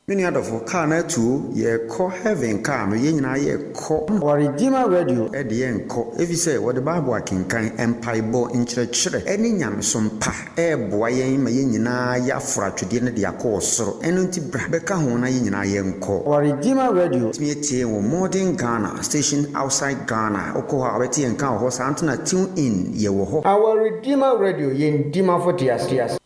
Many other for car na too, ye call heaven car, no yen ye call or Redeemer Radio at the end call. If you say what the Bible can empire bo in church, any yam some pa, boy, mayina ya fra to dinner their course, so enunti beka hona yina yen call. Or Redeemer Radio, me or modern Ghana, station outside Ghana, Okoha, Betty and Cow, Horse Antona tune in, ye wo. Our Redeemer Radio, yen Dima for Tias.